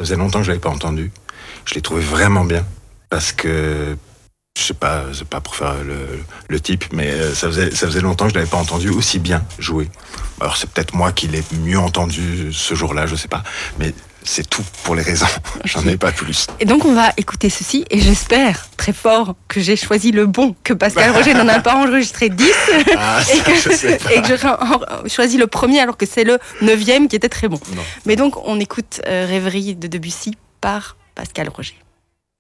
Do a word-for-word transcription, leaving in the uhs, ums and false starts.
faisait longtemps que je l'avais pas entendu. Je l'ai trouvé vraiment bien parce que je sais pas, c'est pas pour faire le, le type, mais ça faisait ça faisait longtemps que je l'avais pas entendu aussi bien jouer. Alors c'est peut-être moi qui l'ai mieux entendu ce jour-là, je sais pas, mais c'est tout pour les raisons. J'en ai pas plus. Et donc on va écouter ceci et j'espère très fort que j'ai choisi le bon, que Pascal Roger n'en a pas enregistré dix ah, et, ça, que, je et que j'aurais choisi le premier alors que c'est le neuvième qui était très bon. Non. Mais donc on écoute euh, Rêverie de Debussy par Pascal Roger.